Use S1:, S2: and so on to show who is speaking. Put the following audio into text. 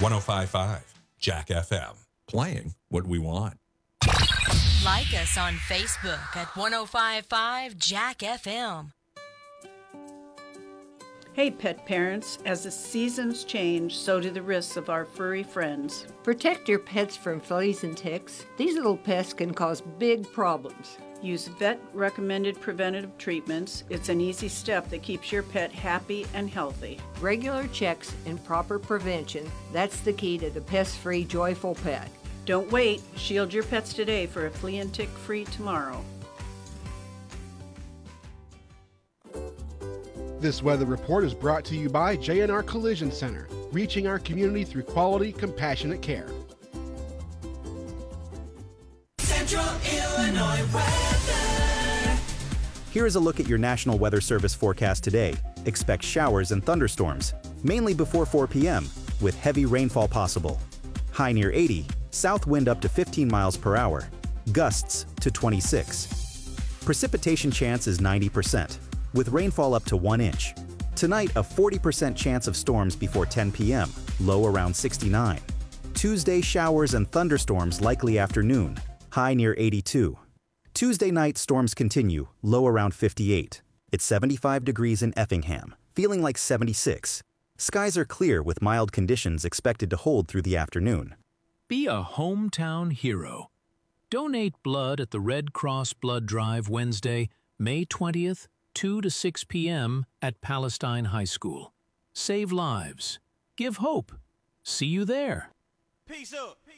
S1: 105.5 Jack FM.
S2: Playing what we want.
S3: Like us on Facebook at 105.5 Jack FM.
S4: Hey, pet parents, as the seasons change, so do the risks of our furry friends.
S5: Protect your pets from fleas and ticks. These little pests can cause big problems.
S4: Use vet-recommended preventative treatments. It's an easy step that keeps your pet happy and healthy.
S5: Regular checks and proper prevention, that's the key to the pest-free, joyful pet.
S4: Don't wait. Shield your pets today for a flea and tick-free tomorrow.
S6: This weather report is brought to you by J&R Collision Center, reaching our community through quality, compassionate care.
S7: Central Illinois weather.
S8: Here is a look at your National Weather Service forecast today. Expect showers and thunderstorms, mainly before 4 p.m., with heavy rainfall possible. High near 80, south wind up to 15 miles per hour, gusts to 26. Precipitation chance is 90%. with rainfall up to 1 inch. Tonight, a 40% chance of storms before 10 p.m., low around 69. Tuesday, showers and thunderstorms likely afternoon, high near 82. Tuesday night, storms continue, low around 58. It's 75 degrees in Effingham, feeling like 76. Skies are clear with mild conditions expected to hold through the afternoon.
S9: Be a hometown hero. Donate blood at the Red Cross Blood Drive Wednesday, May 20th, 2 to 6 p.m. at Palestine High School. Save lives. Give hope. See you there.
S7: Peace up.